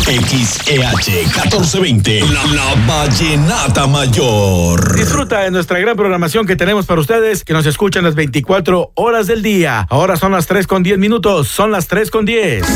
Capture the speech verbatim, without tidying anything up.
X E H catorce veinte, la, la Vallenata Mayor. Disfruta de nuestra gran programación que tenemos para ustedes, que nos escuchan las veinticuatro horas del día. Ahora son las tres con diez minutos, son las tres con diez.